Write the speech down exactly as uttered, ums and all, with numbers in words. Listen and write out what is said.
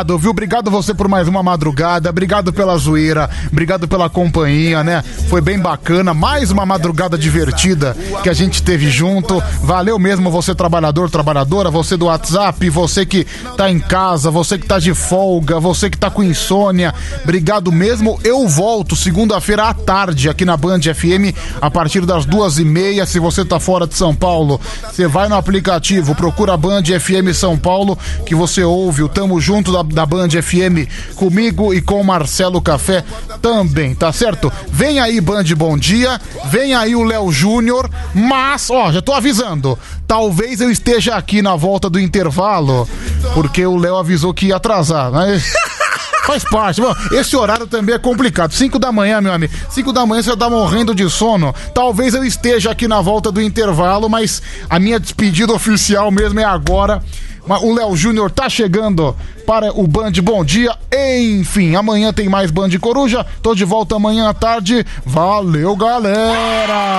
Viu? Obrigado você por mais uma madrugada, obrigado pela zoeira, obrigado pela companhia, né? Foi bem bacana, mais uma madrugada divertida que a gente teve junto. Valeu mesmo você trabalhador, trabalhadora, você do WhatsApp, você que tá em casa, você que tá de folga, você que tá com insônia, obrigado mesmo. Eu volto segunda-feira à tarde aqui na Band F M a partir das duas e meia. Se você tá fora de São Paulo, você vai no aplicativo, procura Band F M São Paulo que você ouve o Tamo Junto da da Band F M comigo e com o Marcelo Café também, tá certo? Vem aí Band Bom Dia, vem aí o Léo Júnior, mas, ó, já tô avisando, talvez eu esteja aqui na volta do intervalo, porque o Léo avisou que ia atrasar, né? Faz parte, bom, esse horário também é complicado, cinco da manhã, meu amigo, cinco da manhã você tá morrendo de sono, talvez eu esteja aqui na volta do intervalo, mas a minha despedida oficial mesmo é agora. O Léo Júnior tá chegando para o Band Bom Dia. Enfim, amanhã tem mais Band Coruja. Tô de volta amanhã à tarde. Valeu, galera!